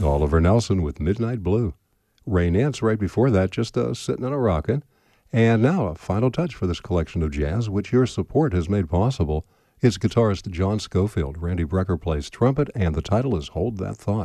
Oliver Nelson with Midnight Blue. Ray Nance right before that, just sitting on a rockin'. And now a final touch for this collection of jazz, which your support has made possible. It's guitarist John Scofield. Randy Brecker plays trumpet, and the title is Hold That Thought.